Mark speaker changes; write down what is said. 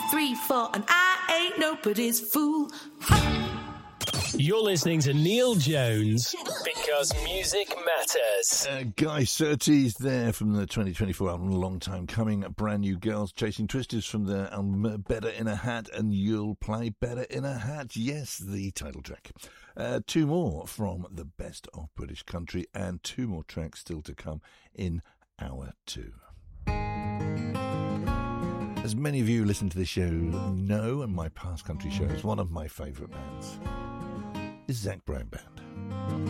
Speaker 1: 3, 4, and I ain't nobody's fool. Ha!
Speaker 2: You're listening to Neil Jones because music matters.
Speaker 3: Guy Surtees there from the 2024 album Long Time Coming. Brand new Girls Chasing Twisters from the album Better in a Hat, and You'll Play Better in a Hat. Yes, the title track. Two more from the best of British country, and two more tracks still to come in hour two. As many of you listen to this show know, and my past country shows, one of my favourite bands is Zac Brown Band.